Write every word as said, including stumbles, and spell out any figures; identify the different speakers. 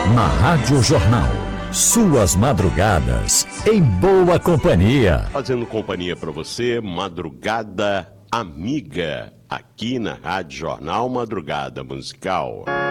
Speaker 1: Na Rádio Jornal, suas madrugadas em boa companhia.
Speaker 2: Fazendo companhia para você, Madrugada Amiga, aqui na Rádio Jornal Madrugada Musical.